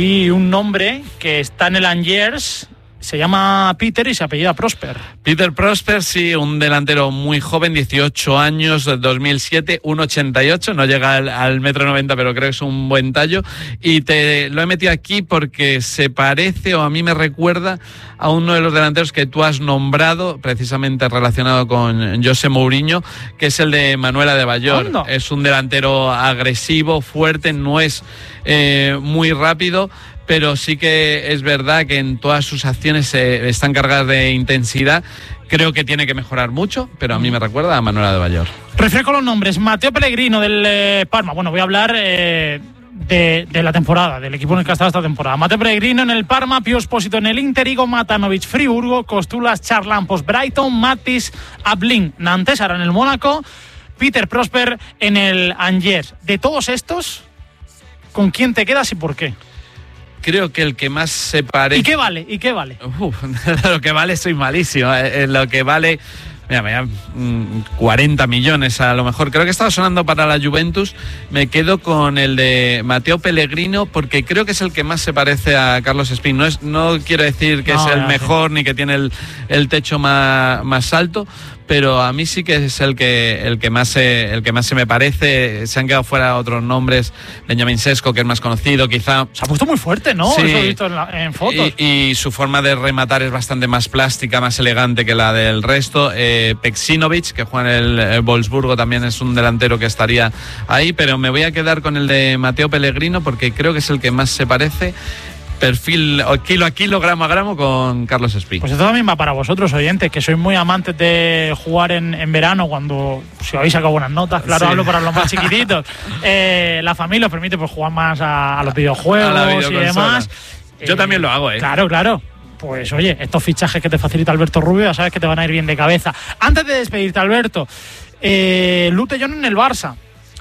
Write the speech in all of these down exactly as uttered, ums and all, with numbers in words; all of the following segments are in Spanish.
Y un nombre que está en el Angers, se llama Peter y se apellida Prosper. Peter Prosper, sí, un delantero muy joven, dieciocho años, dos mil siete, uno ochenta y ocho, no llega al, al metro noventa, pero creo que es un buen tallo. Y te lo he metido aquí porque se parece, o a mí me recuerda, a uno de los delanteros que tú has nombrado, precisamente relacionado con José Mourinho, que es el de Manuel Adebayor. ¿Anda? Es un delantero agresivo, fuerte, no es eh, muy rápido, pero sí que es verdad que en todas sus acciones eh, están cargadas de intensidad. Creo que tiene que mejorar mucho, pero a mí me recuerda a Manuel Adebayor. Refresco los nombres. Matteo Pellegrino del eh, Parma. Bueno, voy a hablar eh, de, de la temporada, del equipo en el que ha estado esta temporada. Matteo Pellegrino en el Parma, Pio Esposito en el Inter, Igo Matanovic, Friburgo, Costulas, Charlampos, Brighton, Matis, Ablin, Nantes, ahora en el Mónaco, Peter Prosper en el Angers. De todos estos, ¿con quién te quedas y por qué? Creo que el que más se parece... ¿Y qué vale? ¿Y qué vale? Uf, lo que vale soy malísimo. Eh, lo que vale... Mira, mira, cuarenta millones a lo mejor. Creo que estaba sonando para la Juventus. Me quedo con el de Matteo Pellegrino porque creo que es el que más se parece a Carlos Espín. No, es, no quiero decir que no, es el mejor sí. ni que tiene el, el techo más, más alto, pero a mí sí que es el que el que más se, el que más se me parece. Se han quedado fuera otros nombres. Benjamín Sesko, que es más conocido, quizá. Se ha puesto muy fuerte, ¿no? Sí. Eso he visto en, la, en fotos. Y, y su forma de rematar es bastante más plástica, más elegante que la del resto. Eh, Peksinovic, que juega en el, el Wolfsburgo, también es un delantero que estaría ahí, pero me voy a quedar con el de Matteo Pellegrino porque creo que es el que más se parece. Perfil kilo a kilo, gramo a gramo con Carlos Espí. Pues esto también va para vosotros, oyentes, que sois muy amantes de jugar en, en verano cuando si habéis sacado buenas notas. Claro, sí. Hablo para los más chiquititos. eh, la familia os permite pues, jugar más a, a los videojuegos a y demás. Yo eh, también lo hago, ¿eh? Claro, claro. Pues oye, estos fichajes que te facilita Alberto Rubio, ya sabes que te van a ir bien de cabeza. Antes de despedirte, Alberto, eh, Luke de Jong en el Barça.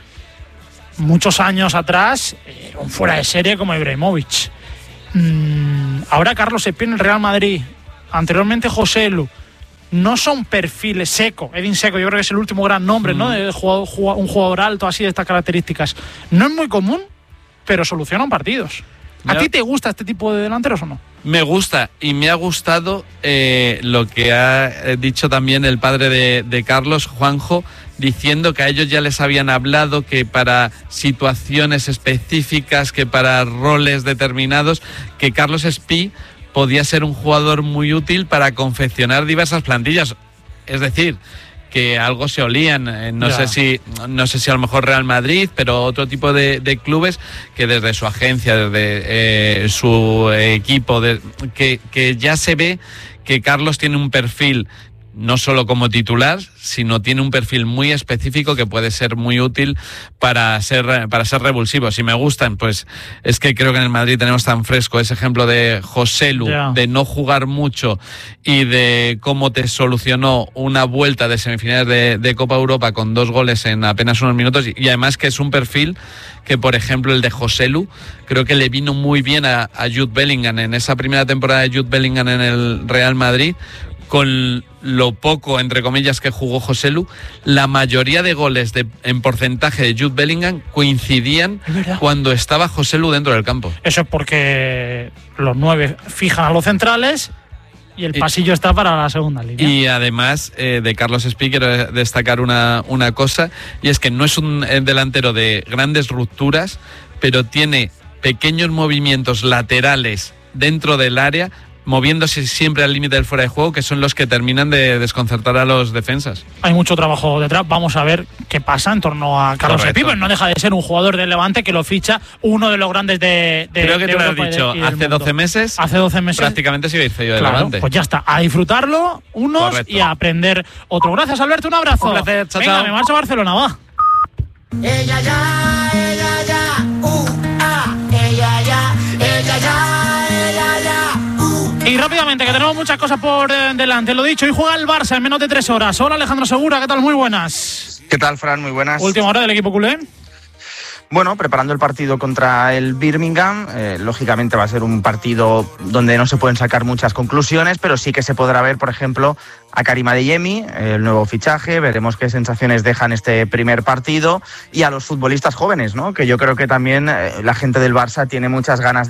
Muchos años atrás, eh, un fuera de serie como Ibrahimovic. Mm, ahora Carlos Espí en el Real Madrid, anteriormente Joselu. No son perfiles. Seco, Edin Seco, yo creo que es el último gran nombre, mm. ¿no? De jugador, jugador, un jugador alto así de estas características. No es muy común, pero solucionan partidos. ¿A ti te gusta este tipo de delanteros o no? Me gusta y me ha gustado eh, lo que ha dicho también el padre de, de Carlos, Juanjo, diciendo que a ellos ya les habían hablado que para situaciones específicas, que para roles determinados, que Carlos Espí podía ser un jugador muy útil para confeccionar diversas plantillas. Es decir, que algo se olían, eh, no ya. sé si no sé si a lo mejor Real Madrid, pero otro tipo de, de clubes que desde su agencia, desde eh, su equipo, de, que, que ya se ve que Carlos tiene un perfil no solo como titular, sino tiene un perfil muy específico que puede ser muy útil para ser para ser revulsivo. Si me gustan, pues es que creo que en el Madrid tenemos tan fresco ese ejemplo de Joselu, yeah. de no jugar mucho y de cómo te solucionó una vuelta de semifinales de, de Copa Europa con dos goles en apenas unos minutos, y además que es un perfil que, por ejemplo, el de Joselu, creo que le vino muy bien a, a Jude Bellingham en esa primera temporada de Jude Bellingham en el Real Madrid. Con lo poco, entre comillas, que jugó Joselu, la mayoría de goles de, en porcentaje de Jude Bellingham coincidían cuando estaba Joselu dentro del campo. Eso es porque los nueve fijan a los centrales y el pasillo y, está para la segunda línea. Y además, eh, de Carlos Espí quiero destacar una, una cosa, y es que no es un delantero de grandes rupturas, pero tiene pequeños movimientos laterales dentro del área, moviéndose siempre al límite del fuera de juego, que son los que terminan de desconcertar a los defensas. Hay mucho trabajo detrás. Vamos a ver qué pasa en torno a Carlos Espí, pero no deja de ser un jugador del Levante que lo ficha uno de los grandes de, de Creo que de te lo Europa has dicho, y de, y hace doce meses. Hace doce meses. Prácticamente sigue yo del claro, Levante. Pues ya está, a disfrutarlo unos Correcto. Y a aprender otro. Gracias, Alberto, un abrazo. Un placer, chao, Venga, chao. me marcho a Barcelona, va. Ella ya, ella ya, uh, ah, ella ya, ella ya, ella ya. Y rápidamente, que tenemos muchas cosas por eh, delante. Lo dicho, hoy juega el Barça en menos de tres horas. Hola, Alejandro Segura, ¿qué tal? Muy buenas. ¿Qué tal, Fran? Muy buenas. Última hora del equipo culé. Bueno, preparando el partido contra el Birmingham, eh, lógicamente va a ser un partido donde no se pueden sacar muchas conclusiones, pero sí que se podrá ver, por ejemplo, a Karim Adeyemi, el nuevo fichaje, veremos qué sensaciones dejan este primer partido, y a los futbolistas jóvenes, ¿no? Que yo creo que también eh, la gente del Barça tiene muchas ganas de